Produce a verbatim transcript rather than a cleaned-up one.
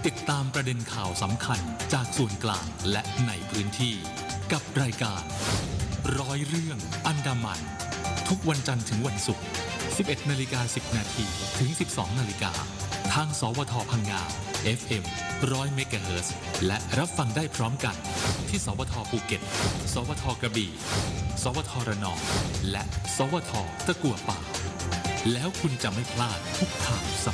ติดตามประเด็นข่าวสำคัญจากส่วนกลางและในพื้นที่กับรายการร้อยเรื่องอันดามันทุกวันจันทร์ถึงวันศุกร์ สิบเอ็ดนาฬิกาสิบนาทีถึง สิบสองนาฬิกาทางสวทพังงา เอฟ เอ็ม หนึ่งร้อยเมกะเฮิรตซ์ และรับฟังได้พร้อมกันที่สวทภูเก็ต สวทกระบี่ สวทระนอง และสวทตะกั่วป่าแล้วคุณจะไม่พลาดทุกข่าวสำคัญ